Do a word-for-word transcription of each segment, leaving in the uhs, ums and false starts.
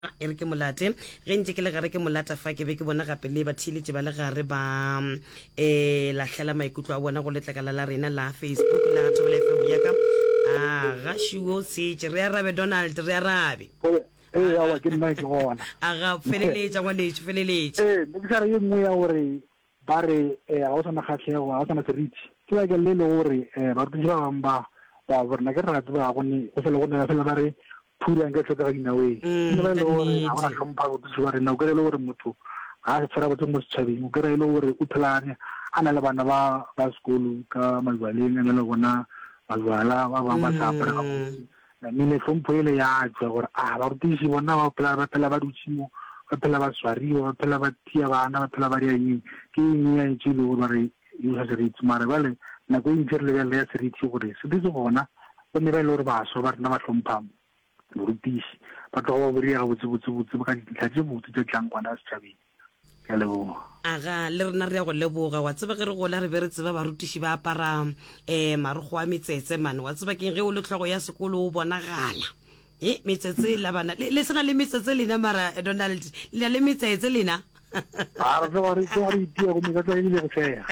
e re ke molate ge ntse ke le gare ke molata fa ke be ke bona gape le batheletše ba le gare ba um lahlela maikutlo a bona go letlakala la rena la Facebook la Thobela F M yaka a ga shuo setse re arabe Donald re arabe eh ya wa ke nna ke gona a ga feleletša ngwanetše feleletše eh ne ke sa re ye nngwe ya gore ba re eh ga o sana kgatlhego ga o sana seriti ke ba ke le le gore eh ba rutisa ba ba ba bona ke rata ba go ne go fela go ne fela ba re pura nke tlhoka ga dinawe ne ba le gore ga ona hlompha go tshwa re na go le gore motho ga se fara batho mo setšhabeng o kry le gore o phelane a na le bana ba ba sekolo ka malwaleng a na le bona malwala ba ba ba sa apere ga botse mme hlompho ele ya tswa gore a ba rutisi bona ba phela ba phela ba dutse mo ba phela ba swariwa ba phela ba tia bana ba phela ba riang ke eng ya itse le gore yo sa re tsmara bale na go interle le ya se ritse gore se ditse bona ba ne ba le gore ba so ba rena ba hlompha morutisi ba tlo ba bori ya botse botse botse ba ka ditla tse botse tse tlang kwana setšhabeng ka lebo aga le rena re ya go leboga wa tseba ge re gola re be re tseba barutiši ba apara um marogo a metsetse mane wa tseba keng ge o le tlhogo ya sekolo o bonagala e metsetse la bana le sena le metsetse lena mara Donald le na le metsetse lena a re ba re ba re itia go metsetse e le go fea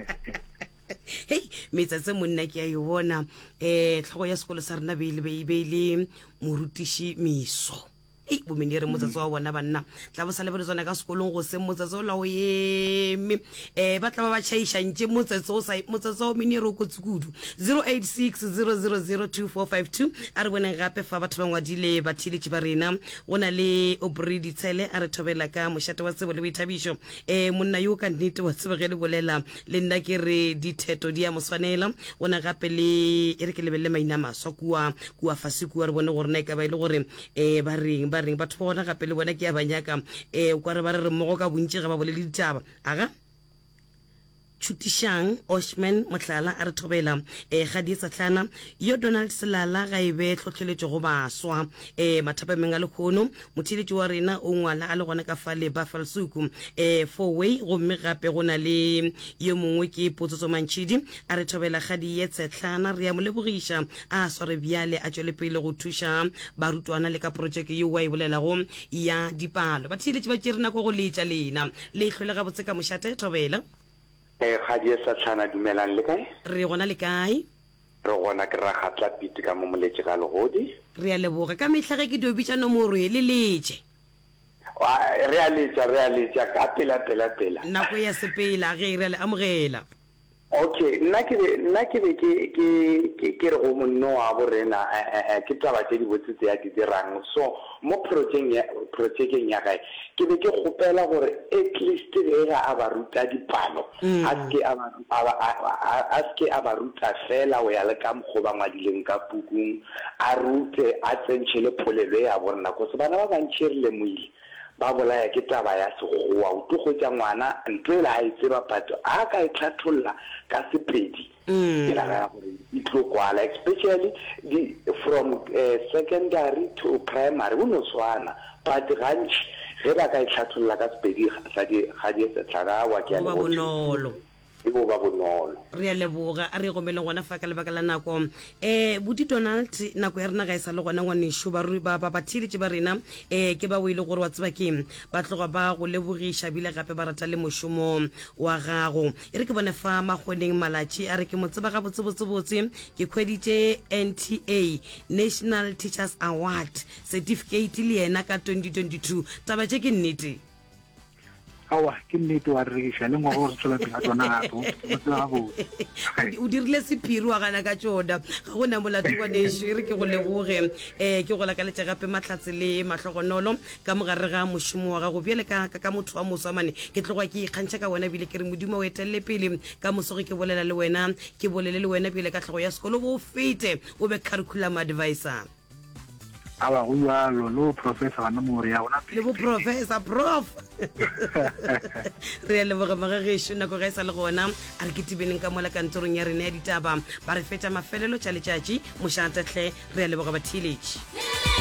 hei metsetse monna ke a e bona um tlhogo ya sekolo sa rena be ile morutiši Miso e bomene re motsetse wa bona banna tla bo sa le ba tsona ka sekolong go se motsetse o la o eme um ba tla ba ba tšhaišantše motsetse o motsetse o mene re o kotsi kudu zero eight six zero zero zero two four five two a re boneng gape fa batho ba ngwadile batheletše ba rena go na le Aubrey Ditshele a re thobela ka mošate wa tsebo le boithabišo um monna yo ka nnete wa tsebo ge le bolela le nna ke re ditheto di a mo swanela go na gape le e re ke lebelele maina maswa kua kua fase kua re bone gore na e ka ba e le gore um ba reng reng batho bona gape le bona ke ya banyaka eh o kware ba re mmogo ka bontši ga ba bolele ditaba aga Chutishang Oshman Motlala a re thobela eh ga di tsatlana yo Donald Selala ga ibe tlhotlheletse go baswa eh mathapa menga le khono motheletši wa rena o ngwana a le gona ka fale Buffalo Suku eh four way go mme gape go na le yo mongwe ke Potsotso Mantšhidi a re thobela ga di etsetlana re ya mo lebogiša a sware bjale a tšwele pele go thuša barutwana le ka project yo wa e bolela go ya dipalo batheletši ba tšerena go go letša lena le hlole ga botse ka mošate thobela eh ga di sa tshana dumelang le kae re gona le kae re gona ke ra gatla piti ka mo moletse ga legodi re a leboga ka mehla ge ke dobitša nomoro e le letse re a letša re a letša ka pela pela pela nako ya sepela ge re le amogela okay nna ke nna ke ke ke ke re go monno wa borena ke taba tse di botse tse ya di dirang so mo project ya project ya gae ke be ke gopela gore at least le ga a ba ruta dipalo aske a aske a ba ruta fela o ya le ka mgo ba ngwadileng ka pukung a rute a tsentšhele polelo ya bona go se bana ba bantšhirile moile ba bolaya ke taba ya segoa o tlo go tša ngwana ntwe la a itseba pato a ka e tlhatholla ka sepedi ke la ga gore e tlo kwala especially the from uh, secondary to primary o no swana but gantši ge ba ka e tlhatholla ka sepedi ga di se tlaga wa ke a le bonolo e bo ba bonolo re a leboga a re gomele gona fa ka lebaka la nako eh Budi Donald nako ya rena ga isa le gona ngwanesho ba re ba ba batheletše ba rena eh ke ba wile gore wa tseba ke ba tloga ba go lebogiša bile gape ba rata le mošomo wa gago e re ke bone fa magweneng malatši a re ke mo tseba ga botse botse botse ke khweditše N T A National Teachers Award certificate le yena ka twenty twenty-two taba tše ke nnete awa ke nnete wa rekiša le ngwago go se tswela pele tsona gato o dirile sephiri wa gana ka tšona ga go na molato wa nešo e re ke go leboge um ke go lakaletša gape mahlatse le mahlogonolo ka mogare ga mošomo wa gago bjale ka ka motho wa moso mane ke tloga ke ikgantšha ka wena bile ke re modimo o etelele pele ka mosoge ke bolela le wena ke bolele le wena bile ka tlhogo ya sekolo bo fete o be curriculum advisor awa go yalo lo professor ana mo re ya ona le bo professor prof re le boga magagesho nako ga isa le gona a re ketibeneng ka mola kantorong ya rena ya ditaba ba re fetša mafelelo tša letšatši mošatatlhe re le boga batheletši